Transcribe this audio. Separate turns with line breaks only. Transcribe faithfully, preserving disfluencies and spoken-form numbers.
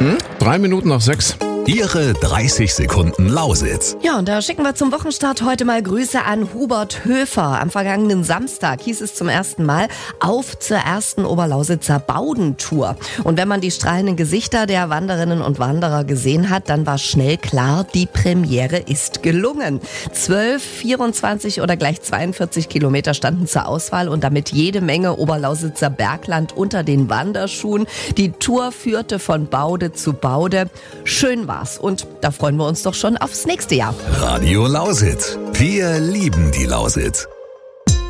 Hm? Drei Minuten nach sechs.
Ihre dreißig Sekunden Lausitz.
Ja, und da schicken wir zum Wochenstart heute mal Grüße an Hubert Höfer. Am vergangenen Samstag hieß es zum ersten Mal auf zur ersten Oberlausitzer Baudentour. Und wenn man die strahlenden Gesichter der Wanderinnen und Wanderer gesehen hat, dann war schnell klar, die Premiere ist gelungen. zwölf, vierundzwanzig oder gleich zweiundvierzig Kilometer standen zur Auswahl und damit jede Menge Oberlausitzer Bergland unter den Wanderschuhen. Die Tour führte von Baude zu Baude. Schön war's. Und da freuen wir uns doch schon aufs nächste Jahr.
Radio Lausitz. Wir lieben die Lausitz.